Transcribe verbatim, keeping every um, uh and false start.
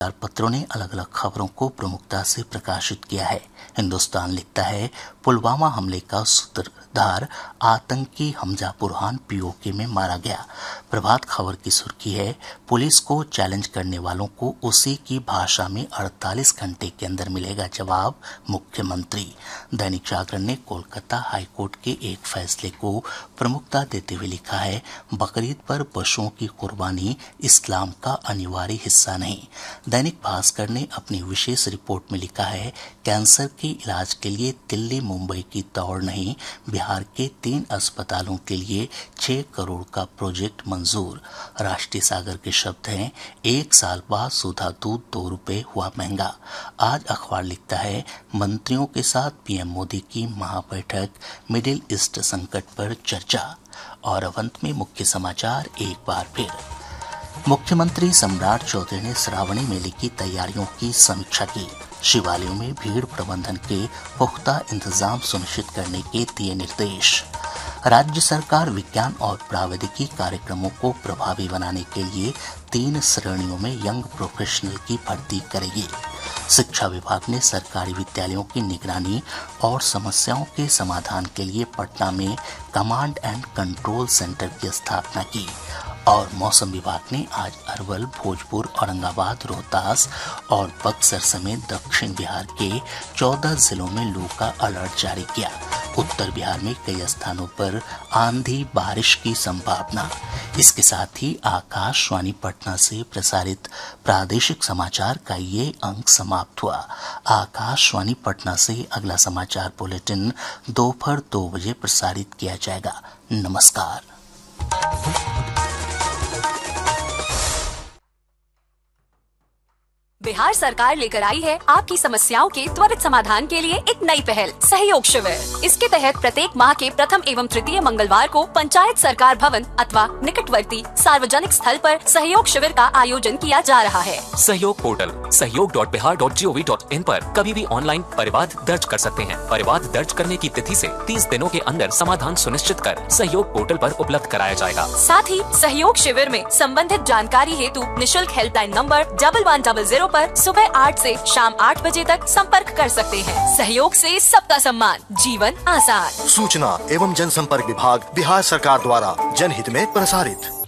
समाचार पत्रों ने अलग अलग खबरों को प्रमुखता से प्रकाशित किया है। हिंदुस्तान लिखता है, पुलवामा हमले का सूत्रधार आतंकी हमजा बुरहान पीओके में मारा गया। प्रभात खबर की सुर्खी है, पुलिस को चैलेंज करने वालों को उसी की भाषा में अड़तालीस घंटे के अंदर मिलेगा जवाब, मुख्यमंत्री। दैनिक जागरण ने कोलकाता हाईकोर्ट के एक फैसले को प्रमुखता देते हुए लिखा है, बकरीद पर पशुओं की कुर्बानी इस्लाम का अनिवार्य हिस्सा नहीं। दैनिक भास्कर ने अपनी विशेष रिपोर्ट में लिखा है, कैंसर के इलाज के लिए दिल्ली मुंबई की दौड़ नहीं, बिहार के तीन अस्पतालों के लिए छह करोड़ का प्रोजेक्ट मंजूर। राष्ट्रीय सागर के शब्द हैं, एक साल बाद सुधा दूध दो रुपए हुआ महंगा। आज अखबार लिखता है, मंत्रियों के साथ पीएम मोदी की महाबैठक, मिडिल ईस्ट संकट पर चर्चा। और अब अंत में मुख्य समाचार एक बार फिर। मुख्यमंत्री सम्राट चौधरी ने श्रावणी मेले की तैयारियों की समीक्षा की। शिवालयों में भीड़ प्रबंधन के पुख्ता इंतजाम सुनिश्चित करने के दिए निर्देश। राज्य सरकार विज्ञान और प्रावैधिकी कार्यक्रमों को प्रभावी बनाने के लिए तीन श्रेणियों में यंग प्रोफेशनल की भर्ती करेगी। शिक्षा विभाग ने सरकारी विद्यालयों की निगरानी और समस्याओं के समाधान के लिए पटना में कमांड एंड कंट्रोल सेंटर की स्थापना की। और मौसम विभाग ने आज अरवल, भोजपुर, औरंगाबाद, रोहतास और बक्सर समेत दक्षिण बिहार के चौदह जिलों में लू का अलर्ट जारी किया। उत्तर बिहार में कई स्थानों पर आंधी बारिश की संभावना। इसके साथ ही आकाशवाणी पटना से प्रसारित प्रादेशिक समाचार का ये अंक समाप्त हुआ। आकाशवाणी पटना से अगला समाचार बुलेटिन दोपहर दो बजे प्रसारित किया जाएगा। नमस्कार। बिहार सरकार लेकर आई है आपकी समस्याओं के त्वरित समाधान के लिए एक नई पहल, सहयोग शिविर। इसके तहत प्रत्येक माह के प्रथम एवं तृतीय मंगलवार को पंचायत सरकार भवन अथवा निकटवर्ती सार्वजनिक स्थल पर सहयोग शिविर का आयोजन किया जा रहा है। सहयोग पोर्टल सहयोग dot Bihar dot G O V dot in पर कभी भी ऑनलाइन परिवाद दर्ज कर सकते हैं। परिवाद दर्ज करने की तिथि से तीस दिनों के अंदर समाधान सुनिश्चित कर सहयोग पोर्टल पर उपलब्ध कराया जाएगा। साथ ही सहयोग शिविर में संबंधित जानकारी हेतु निशुल्क helpline number double one double zero पर सुबह आठ से शाम आठ बजे तक संपर्क कर सकते हैं। सहयोग से सबका सम्मान, जीवन आसान। सूचना एवं जनसंपर्क विभाग, बिहार सरकार द्वारा जनहित में प्रसारित।